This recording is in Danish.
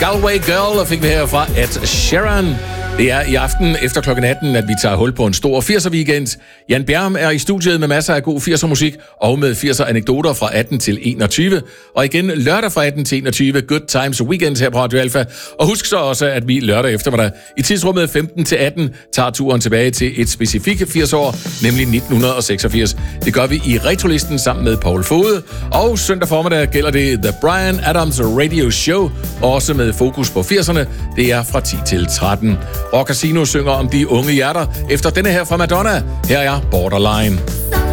Galway Girl fik vi her fra Ed Sheeran. Det er i aften efter kl. 18, at vi tager hul på en stor 80'er-weekend. Jan Bjerm er i studiet med masser af god 80'er-musik og med 80'er-anekdoter fra 18 til 21. Og igen lørdag fra 18 til 21, Good Times Weekend her på Radio Alpha. Og husk så også, at vi lørdag eftermiddag i tidsrummet 15 til 18 tager turen tilbage til et specifikt 80-år, nemlig 1986. Det gør vi i Retrolisten sammen med Paul Fode. Og søndag formiddag gælder det The Bryan Adams Radio Show, også med fokus på 80'erne. Det er fra 10 til 13. Og Casino synger om de unge hjerter efter denne her fra Madonna. Her er Borderline.